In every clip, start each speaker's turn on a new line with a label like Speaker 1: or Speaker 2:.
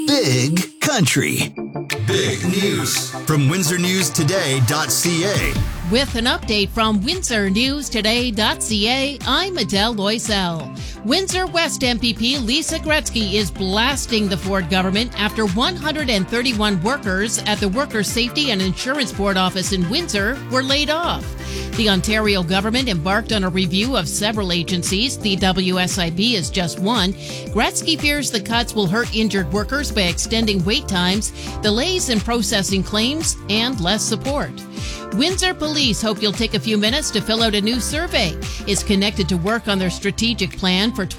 Speaker 1: Big Country. Big News from WindsorNewsToday.ca.
Speaker 2: With an update from WindsorNewsToday.ca, I'm Adele Loisel. Windsor West MPP Lisa Gretzky is blasting the Ford government after 131 workers at the Workers' Safety and Insurance Board office in Windsor were laid off. The Ontario government embarked on a review of several agencies. The WSIB is just one. Gretzky fears the cuts will hurt injured workers by extending wait times, delays in processing claims, and less support. Windsor Police hope you'll take a few minutes to fill out a new survey. It's connected to work on their strategic plan for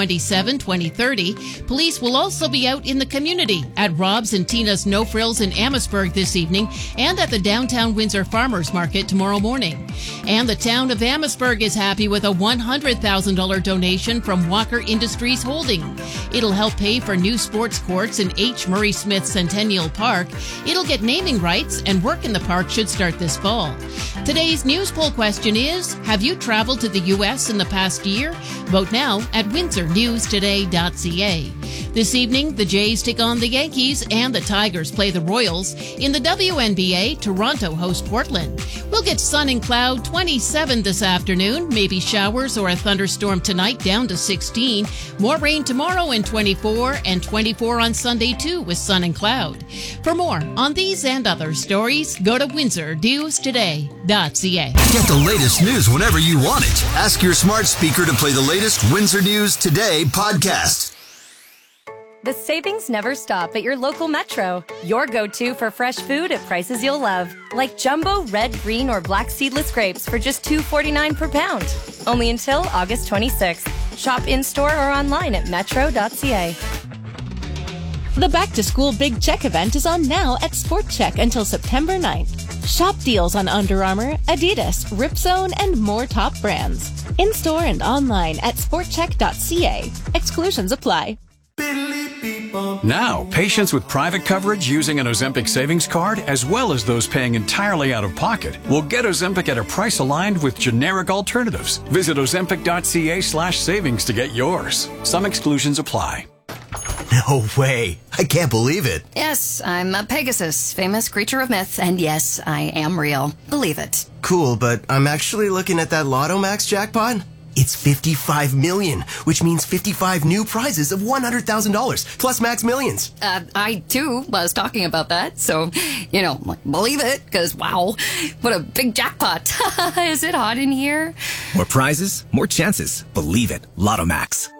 Speaker 2: 2027-2030. Police will also be out in the community at Rob's and Tina's No Frills in Amherstburg this evening and at the downtown Windsor Farmers Market tomorrow morning. And the town of Amherstburg is happy with a $100,000 donation from Walker Industries Holding. It'll help pay for new sports courts in H. Murray Smith Centennial Park. It'll get naming rights, and work in the park should start this fall. Today's news poll question is, have you traveled to the U.S. in the past year? Vote now at WindsorNewsToday.ca. This evening, the Jays take on the Yankees and the Tigers play the Royals. In the WNBA, Toronto hosts Portland. We'll get sun and cloud, 27 this afternoon, maybe showers or a thunderstorm tonight, down to 16. More rain tomorrow in 24, and 24 on Sunday too with sun and cloud. For more on these and other stories, go to WindsorNewsToday.ca.
Speaker 1: Get the latest news whenever you want it. Ask your smart speaker to play the latest Windsor News Today podcast.
Speaker 3: The savings never stop at your local Metro. Your go-to for fresh food at prices you'll love. Like jumbo red, green, or black seedless grapes for just $2.49 per pound. Only until August 26th. Shop in-store or online at metro.ca.
Speaker 4: The Back to School Big Check event is on now at Sport Check until September 9th. Shop deals on Under Armour, Adidas, Ripzone, and more top brands. In-store and online at sportcheck.ca. Exclusions apply.
Speaker 5: Now, patients with private coverage using an Ozempic savings card, as well as those paying entirely out of pocket, will get Ozempic at a price aligned with generic alternatives. Visit ozempic.ca/savings to get yours. Some exclusions apply.
Speaker 1: No way. I can't believe it.
Speaker 6: Yes, I'm a Pegasus, famous creature of myth, and yes, I am real. Believe it.
Speaker 7: Cool, but I'm actually looking at that Lotto Max jackpot. It's 55 million, which means 55 new prizes of $100,000 plus Max Millions.
Speaker 6: I too was talking about that, so, believe it, because wow, what a big jackpot. Is it hot in here?
Speaker 8: More prizes, more chances. Believe it. Lotto Max.